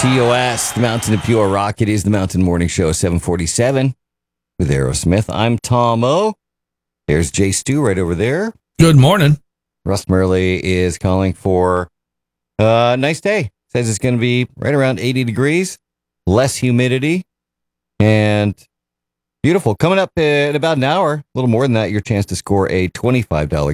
TOS, the Mountain of Pure Rock. It is the Mountain Morning Show, 747 with Aerosmith. I'm Tom O. There's Jay Stu right over there. Good morning. Russ Murley is calling for a nice day. Says it's going to be right around 80 degrees, less humidity, and beautiful. Coming up in about an hour, a little more than that, your chance to score a $25